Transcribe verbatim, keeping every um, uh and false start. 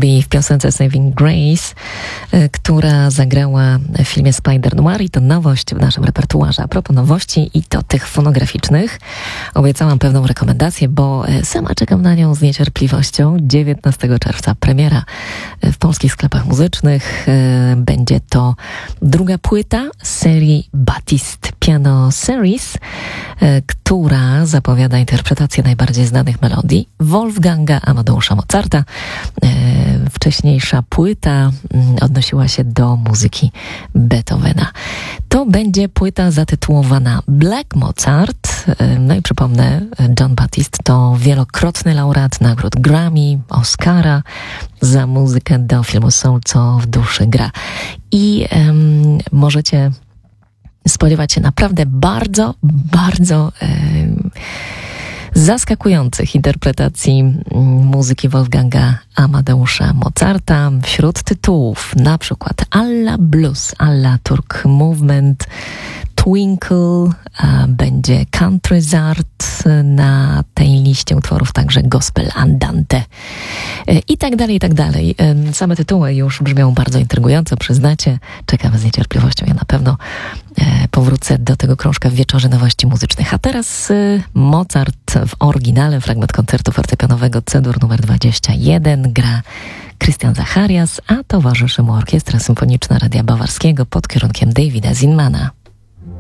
Barbie w piosence Saving Grace, która zagrała w filmie Spider Noir i to nowość w naszym repertuarze. A propos nowości i to tych fonograficznych, obiecałam pewną rekomendację, bo sama czekam na nią z niecierpliwością. dziewiętnastego czerwca premiera w polskich sklepach muzycznych. Będzie to druga płyta serii Batiste Piano Series, która zapowiada interpretację najbardziej znanych melodii Wolfganga Amadeusza Mozarta. Wcześniejsza płyta odnosiła się do muzyki Beethovena. To będzie płyta zatytułowana Black Mozart. No i przypomnę, Jon Batiste to wielokrotny laureat nagród Grammy, Oscara za muzykę do filmu Soul, co w duszy gra. I um, możecie spodziewać się naprawdę bardzo, bardzo um, zaskakujących interpretacji muzyki Wolfganga Amadeusza Mozarta. Wśród tytułów na przykład Alla Blues, Alla Turk Movement, Twinkle, a będzie Country's Art na tej liście utworów, także Gospel Andante i tak dalej, i tak dalej. Same tytuły już brzmią bardzo intrygująco, przyznacie. Czekamy z niecierpliwością. Ja na pewno powrócę do tego krążka w wieczorze nowości muzycznych. A teraz Mozart w oryginale, fragment koncertu fortepianowego C-dur numer dwadzieścia jeden. Gra Christian Zacharias, a towarzyszy mu Orkiestra Symfoniczna Radia Bawarskiego pod kierunkiem Davida Zinmana.